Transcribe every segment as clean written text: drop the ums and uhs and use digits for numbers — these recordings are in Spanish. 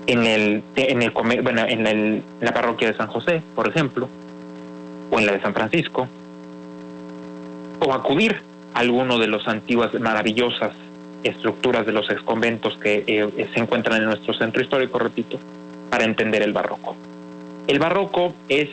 en la parroquia de San José, por ejemplo, o en la de San Francisco, o acudir a alguno de las antiguas maravillosas estructuras de los exconventos que se encuentran en nuestro centro histórico, repito, para entender el barroco. El barroco es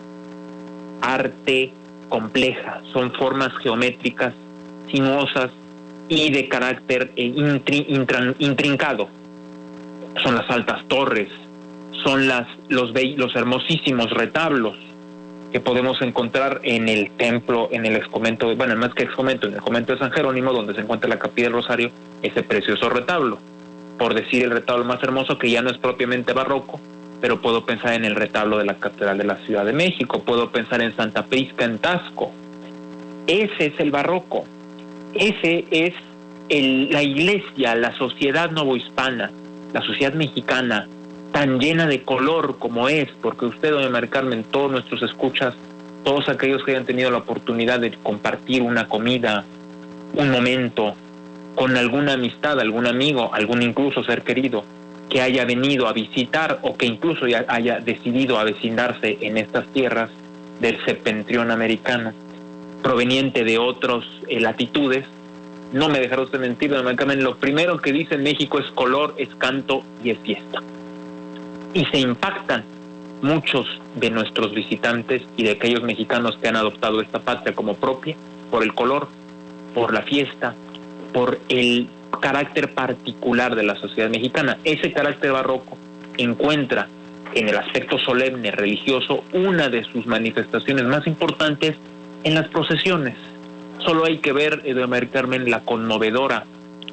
arte compleja, son formas geométricas, sinuosas y de carácter intrincado. Son las altas torres, son los hermosísimos retablos que podemos encontrar en el templo, en el exconvento, más que exconvento, en el convento de San Jerónimo, donde se encuentra la Capilla del Rosario, ese precioso retablo. Por decir el retablo más hermoso, que ya no es propiamente barroco, pero puedo pensar en el retablo de la Catedral de la Ciudad de México, puedo pensar en Santa Prisca en Taxco. Ese es el barroco, ese es la iglesia, la sociedad novohispana, la sociedad mexicana, tan llena de color como es, porque usted, doña Mari Carmen, todos nuestros escuchas, todos aquellos que hayan tenido la oportunidad de compartir una comida, un momento, con alguna amistad, algún amigo, algún incluso ser querido, que haya venido a visitar o que incluso ya haya decidido avecindarse en estas tierras del septentrión americano, proveniente de otras latitudes, no me dejará usted mentir, doña Mari Carmen, lo primero que dice en México es color, es canto y es fiesta. Y se impactan muchos de nuestros visitantes y de aquellos mexicanos que han adoptado esta patria como propia por el color, por la fiesta, por el carácter particular de la sociedad mexicana. Ese carácter barroco encuentra en el aspecto solemne, religioso, una de sus manifestaciones más importantes en las procesiones. Solo hay que ver, doña Mari Carmen, las conmovedoras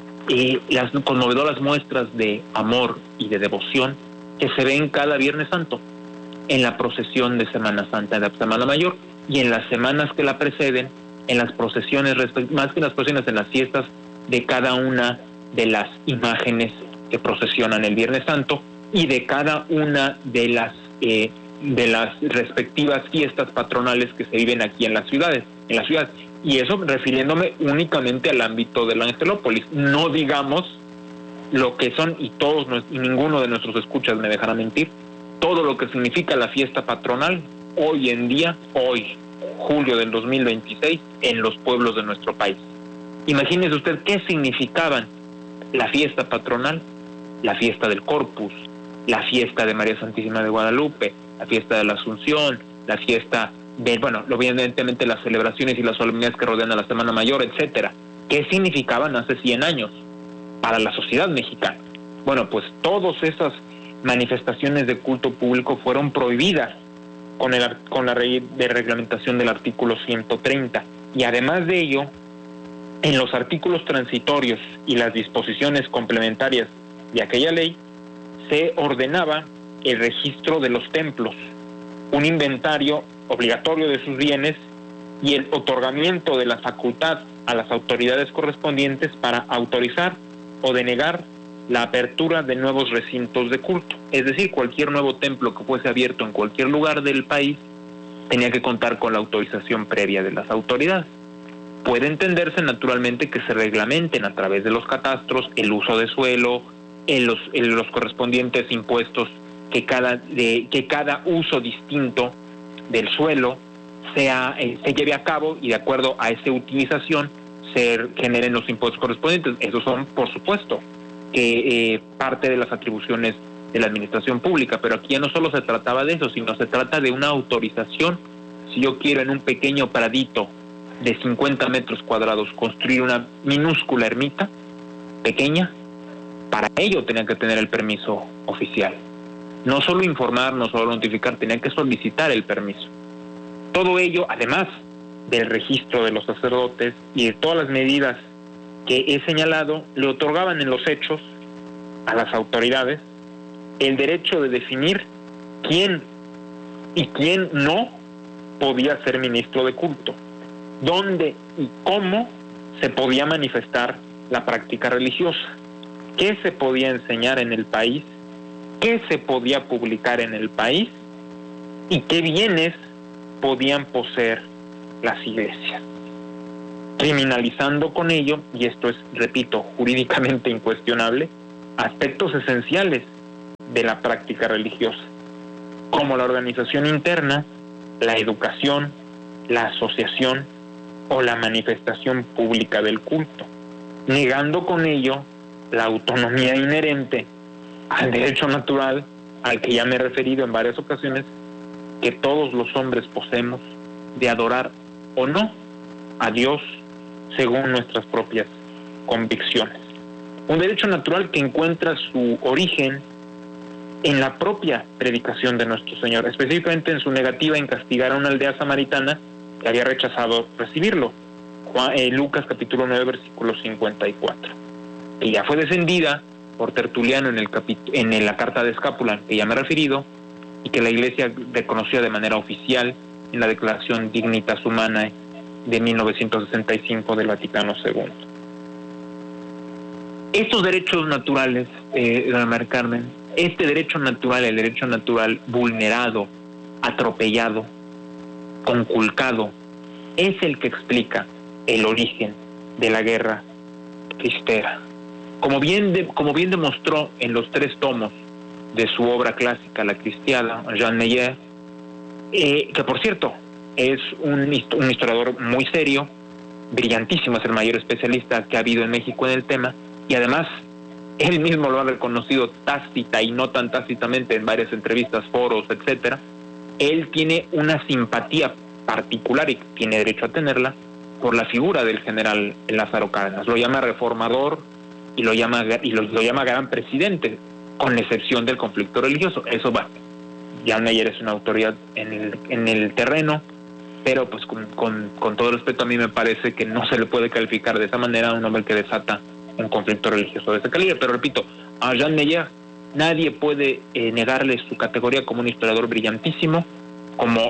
muestras de amor y de devoción que se ven cada Viernes Santo, en la procesión de Semana Santa, en la Semana Mayor, y en las semanas que la preceden, en las procesiones, más que en las procesiones, en las fiestas de cada una de las imágenes que procesionan el Viernes Santo, y de cada una de las respectivas fiestas patronales que se viven aquí en la ciudad. Y eso refiriéndome únicamente al ámbito de la Angelópolis, no digamos lo que son, y ninguno de nuestros escuchas me dejará mentir, todo lo que significa la fiesta patronal hoy en día, julio del 2026, en los pueblos de nuestro país. Imagínese usted qué significaban la fiesta patronal, la fiesta del Corpus, la fiesta de María Santísima de Guadalupe, la fiesta de la Asunción, la fiesta de, evidentemente las celebraciones y las solemnidades que rodean a la Semana Mayor, etcétera. ¿Qué significaban hace 100 años? Para la sociedad mexicana. Pues todas esas manifestaciones de culto público fueron prohibidas con la ley de reglamentación del artículo 130. Y además de ello, en los artículos transitorios y las disposiciones complementarias de aquella ley, se ordenaba el registro de los templos, un inventario obligatorio de sus bienes y el otorgamiento de la facultad a las autoridades correspondientes para autorizar o denegar la apertura de nuevos recintos de culto. Es decir, cualquier nuevo templo que fuese abierto en cualquier lugar del país tenía que contar con la autorización previa de las autoridades. Puede entenderse naturalmente que se reglamenten a través de los catastros el uso de suelo, los correspondientes impuestos que cada uso distinto del suelo se lleve a cabo, y de acuerdo a esa utilización se generen los impuestos correspondientes. Esos son, por supuesto, que parte de las atribuciones de la administración pública, pero aquí ya no solo se trataba de eso, sino se trata de una autorización. Si yo quiero en un pequeño pradito de 50 metros cuadrados construir una minúscula ermita pequeña, para ello tenía que tener el permiso oficial. No solo informar, no solo notificar, tenía que solicitar el permiso. Todo ello, además del registro de los sacerdotes y de todas las medidas que he señalado, le otorgaban en los hechos a las autoridades el derecho de definir quién y quién no podía ser ministro de culto, dónde y cómo se podía manifestar la práctica religiosa, qué se podía enseñar en el país, qué se podía publicar en el país y qué bienes podían poseer las iglesias, criminalizando con ello, y esto es, repito, jurídicamente incuestionable, aspectos esenciales de la práctica religiosa, como la organización interna, la educación, la asociación o la manifestación pública del culto, negando con ello la autonomía inherente al derecho natural al que ya me he referido en varias ocasiones, que todos los hombres poseemos de adorar o no a Dios según nuestras propias convicciones. Un derecho natural que encuentra su origen en la propia predicación de nuestro Señor, específicamente en su negativa en castigar a una aldea samaritana que había rechazado recibirlo. Lucas capítulo 9, versículo 54. Y ya fue defendida por Tertuliano en la carta de Escápula, que ya me he referido, y que la Iglesia reconoció de manera oficial en la Declaración Dignitas Humanae de 1965 del Vaticano II. Estos derechos naturales, doña Carmen, este derecho natural, el derecho natural vulnerado, atropellado, conculcado, es el que explica el origen de la guerra cristera. Como bien demostró en los 3 tomos de su obra clásica, La Cristiada, Jean Meyer, que por cierto es un historiador muy serio, brillantísimo, es el mayor especialista que ha habido en México en el tema, y además él mismo lo ha reconocido tácita y no tan tácitamente en varias entrevistas, foros, etcétera. Él tiene una simpatía particular, y tiene derecho a tenerla, por la figura del general Lázaro Cárdenas. Lo llama reformador y lo llama gran presidente, con excepción del conflicto religioso. Eso va. Jan Meyer es una autoridad en el terreno, pero pues con todo respeto, a mí me parece que no se le puede calificar de esa manera a un hombre que desata un conflicto religioso de ese calibre. Pero repito, a Jean Meyer nadie puede negarle su categoría como un historiador brillantísimo, como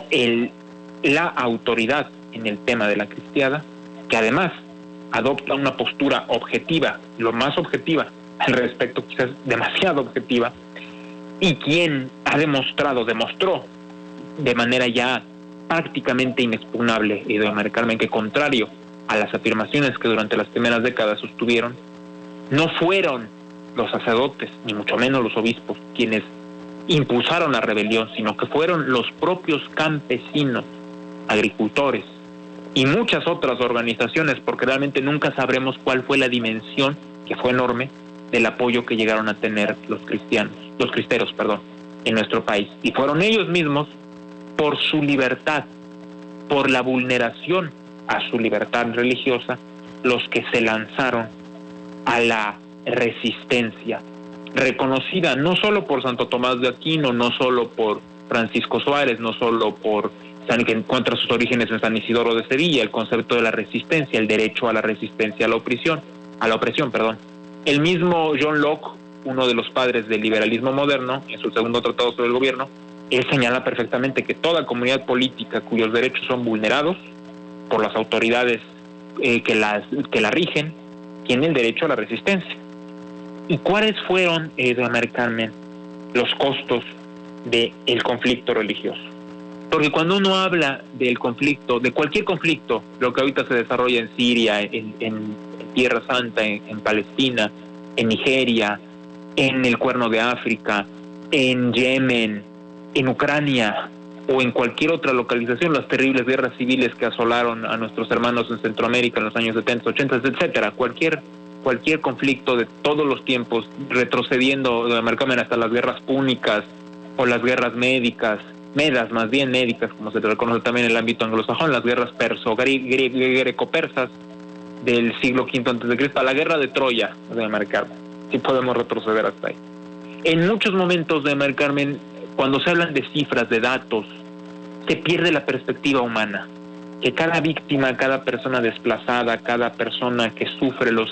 la autoridad en el tema de la cristiada, que además adopta una postura objetiva, lo más objetiva al respecto, quizás demasiado objetiva, y quien demostró de manera ya prácticamente inexpugnable, y de María Carmen, que contrario a las afirmaciones que durante las primeras décadas sostuvieron, no fueron los sacerdotes, ni mucho menos los obispos, quienes impulsaron la rebelión, sino que fueron los propios campesinos, agricultores y muchas otras organizaciones, porque realmente nunca sabremos cuál fue la dimensión, que fue enorme, del apoyo que llegaron a tener los cristeros, en nuestro país. Y fueron ellos mismos, por su libertad, por la vulneración a su libertad religiosa, los que se lanzaron a la resistencia, reconocida no solo por Santo Tomás de Aquino, no solo por Francisco Suárez, no solo por que encuentra sus orígenes en San Isidoro de Sevilla, el concepto de la resistencia, el derecho a la resistencia a la opresión. El mismo John Locke, uno de los padres del liberalismo moderno, en su segundo tratado sobre el gobierno, él señala perfectamente que toda comunidad política cuyos derechos son vulnerados por las autoridades que la rigen, tiene el derecho a la resistencia. ¿Y cuáles fueron, doña María Carmen, los costos del conflicto religioso? Porque cuando uno habla del conflicto, de cualquier conflicto, lo que ahorita se desarrolla en Siria, en Tierra Santa, en Palestina, en Nigeria, en el Cuerno de África, en Yemen, en Ucrania o en cualquier otra localización, las terribles guerras civiles que asolaron a nuestros hermanos en Centroamérica en los años 70, 80, etcétera, cualquier conflicto de todos los tiempos, retrocediendo de Mercamen hasta las guerras púnicas o las guerras médicas, como se le reconoce también en el ámbito anglosajón, las guerras greco-persas del siglo V a.C., a la guerra de Troya, de María Carmen, si podemos retroceder hasta ahí. En muchos momentos, de María Carmen, cuando se hablan de cifras, de datos, se pierde la perspectiva humana, que cada víctima, cada persona desplazada, cada persona que sufre los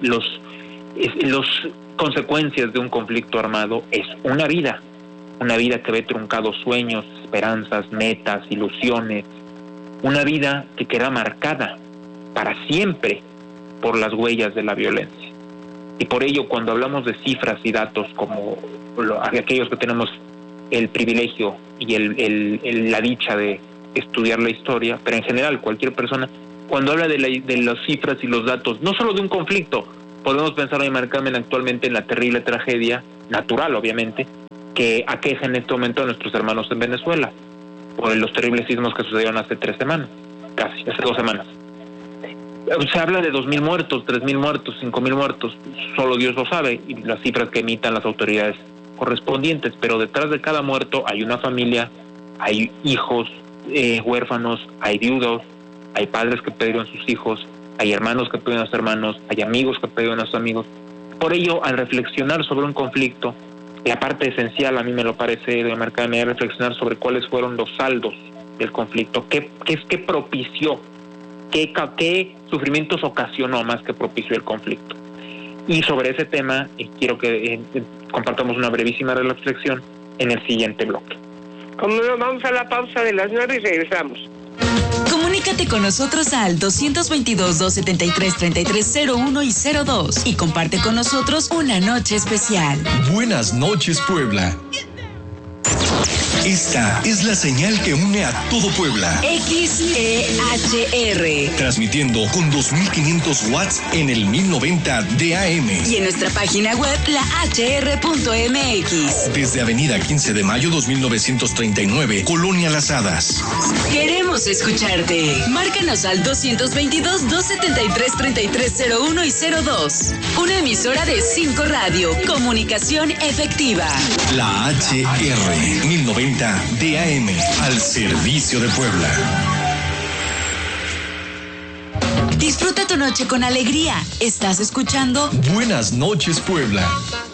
consecuencias de un conflicto armado es una vida que ve truncados sueños, esperanzas, metas, ilusiones, una vida que queda marcada para siempre por las huellas de la violencia. Y por ello, cuando hablamos de cifras y datos, como aquellos que tenemos el privilegio y la dicha de estudiar la historia, pero en general cualquier persona, cuando habla de las cifras y los datos, no solo de un conflicto, podemos pensar y marcarme actualmente en la terrible tragedia natural, obviamente, que aqueja en este momento a nuestros hermanos en Venezuela, por los terribles sismos que sucedieron hace 3 semanas, casi, hace 2 semanas. Se habla de 2.000 muertos, 3.000 muertos, 5.000 muertos, solo Dios lo sabe, y las cifras que emitan las autoridades correspondientes, pero detrás de cada muerto hay una familia, hay hijos huérfanos, hay viudos, hay padres que perdieron a sus hijos, hay hermanos que perdieron a sus hermanos, hay amigos que perdieron a sus amigos. Por ello, al reflexionar sobre un conflicto, la parte esencial a mí me lo parece de marcar es reflexionar sobre cuáles fueron los saldos del conflicto, qué propició, qué sufrimientos ocasionó más que propició el conflicto. Y sobre ese tema quiero que compartamos una brevísima reflexión en el siguiente bloque. Como no, vamos a la pausa de las 9 y regresamos. Comunícate con nosotros al 222-273-3301 y 02 y comparte con nosotros una noche especial. Buenas noches, Puebla. Esta es la señal que une a todo Puebla. XEHR. Transmitiendo con 2.500 watts en el 1090 de AM. Y en nuestra página web, lahr.mx. Desde Avenida 15 de Mayo 2939, Colonia Las Hadas. Queremos escucharte. Márcanos al 222-273-3301 y 02. Una emisora de 5 Radio. Comunicación efectiva. La HR 1090 DAM, al servicio de Puebla. Disfruta tu noche con alegría. Estás escuchando Buenas noches, Puebla.